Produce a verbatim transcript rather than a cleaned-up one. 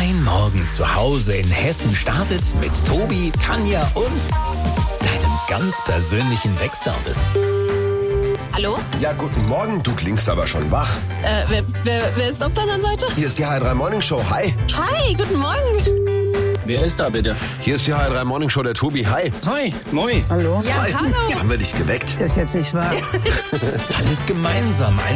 Dein Morgen zu Hause in Hessen startet mit Tobi, Tanja und deinem ganz persönlichen Wegservice. Hallo? Ja, guten Morgen, du klingst aber schon wach. Äh, wer, wer, wer ist auf der anderen Seite? Hier ist die H drei Morning Show, hi. Hi, guten Morgen. Wer ist da bitte? Hier ist die H drei Morning Show, der Tobi, hi. Hi, moi. Hallo? Ja, Hi. hallo. Haben wir dich geweckt? Das ist jetzt nicht wahr. Alles gemeinsam